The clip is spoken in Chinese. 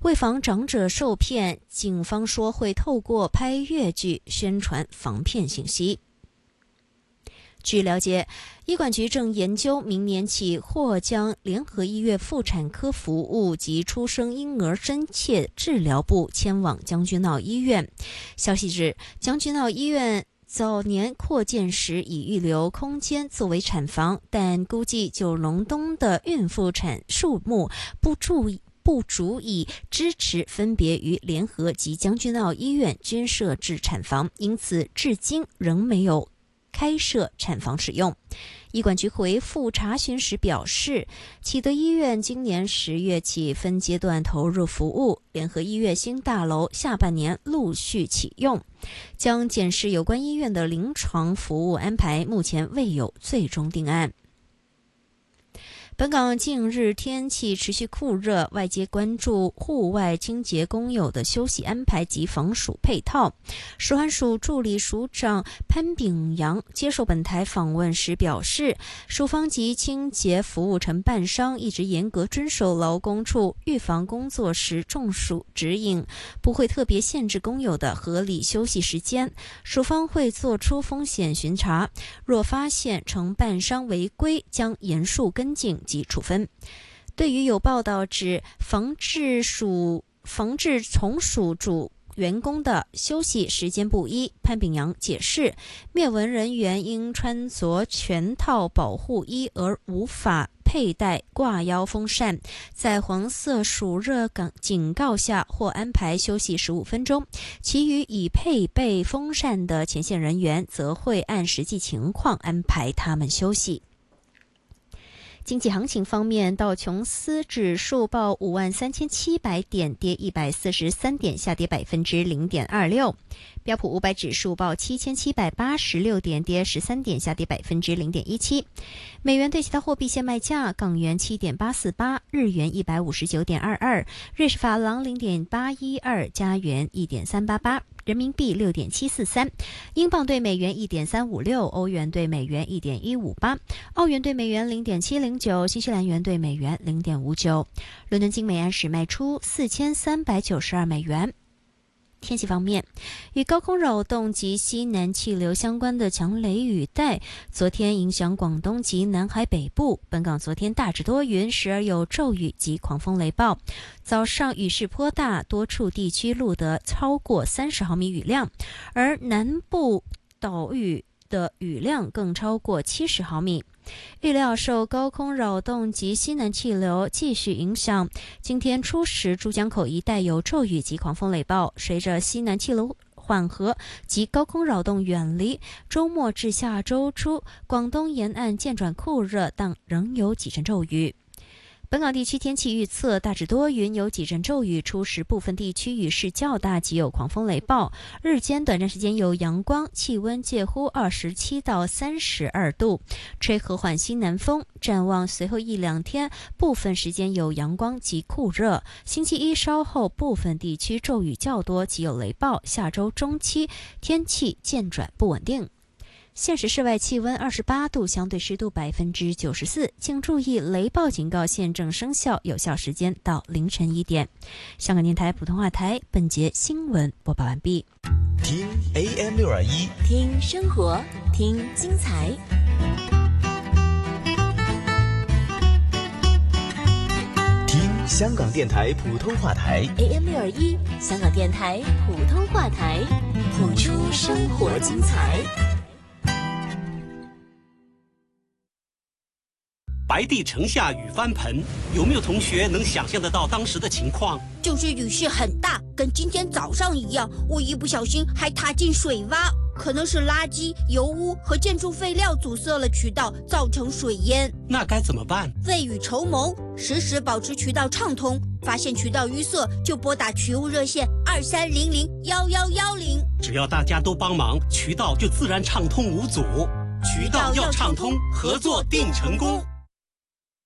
为防长者受骗，警方说会透过拍粤剧宣传防骗信息。据了解，医管局正研究明年起或将联合医院妇产科服务及出生婴儿深切治疗部迁往将军澳医院。消息指，将军澳医院早年扩建时已预留空间作为产房，但估计九龙东的孕妇产数目不足以支持分别于联合及将军澳医院均设置产房，因此至今仍没有开设产房使用。医管局回复查询时表示，启德医院今年10月起分阶段投入服务，联合医院新大楼下半年陆续启用，将检视有关医院的临床服务安排，目前未有最终定案。本港近日天气持续酷热，外界关注户外清洁工友的休息安排及防暑配套。食环署助理署长潘炳阳接受本台访问时表示，署方及清洁服务承办商一直严格遵守劳工处预防工作时中暑指引，不会特别限制工友的合理休息时间。署方会做出风险巡查，若发现承办商违规，将严肃跟进及处分。对于有报道指防治从属主员工的休息时间不一，潘炳阳解释，灭蚊人员因穿着全套保护衣而无法佩戴挂腰风扇，在黄色暑热警告下或安排休息15分钟，其余已配备风扇的前线人员则会按实际情况安排他们休息。经济行情方面，道琼斯指数报53700点，跌143点，下跌0.26%。标普500指数报7786点，跌13点，下跌0.17%。美元对其他货币现卖价：港元7.848，日元159.22，瑞士法郎0.812，加元1.388。人民币6.743，英镑对美元1.356，欧元对美元1.158，澳元对美元0.709，新西兰元对美元0.59。伦敦金每安士卖出4392美元。天气方面，与高空扰动及西南气流相关的强雷雨带昨天影响广东及南海北部。本港昨天大致多云，时而有骤雨及狂风雷暴，早上雨势颇大，多处地区录得超过30毫米雨量，而南部岛屿的雨量更超过70毫米。预料受高空扰动及西南气流继续影响，今天初时珠江口一带有骤雨及狂风雷暴，随着西南气流缓和及高空扰动远离，周末至下周初广东沿岸渐转酷热，但仍有几阵骤雨。本港地区天气预测大致多云，有几阵骤雨，初时部分地区雨势较大，及有狂风雷暴。日间短暂时间有阳光，气温介乎27到32度，吹和缓西南风。展望随后1-2天，部分时间有阳光及酷热。星期一稍后部分地区骤雨较多，及有雷暴。下周中期天气渐转不稳定。现时室外气温28度，相对湿度94%，请注意雷暴警告现正生效，有效时间到凌晨1点。香港电台普通话台本节新闻播报完毕。 听 AM621， 听生活，听精彩。 听香港电台普通话台 AM621，香港电台普通话台，谱出生活精彩。 白帝城下雨翻盆，有没有同学能想象得到当时的情况？ 就是雨势很大，跟今天早上一样，我一不小心还踏进水洼，可能是垃圾、油污和建筑废料阻塞了渠道，造成水淹。 那该怎么办？ 未雨绸缪，时时保持渠道畅通，发现渠道淤塞就拨打渠务热线23001110。 只要大家都帮忙，渠道就自然畅通无阻。渠道要畅通，合作定成功。